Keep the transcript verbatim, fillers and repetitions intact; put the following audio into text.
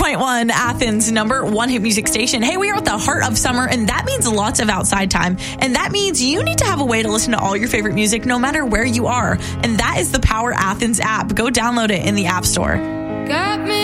point one, Athens' number one hit music station. Hey, we are at the heart of summer, and that means lots of outside time. And that means you need to have a way to listen to all your favorite music no matter where you are. And that is the Power Athens app. Go download it in the App Store. Got me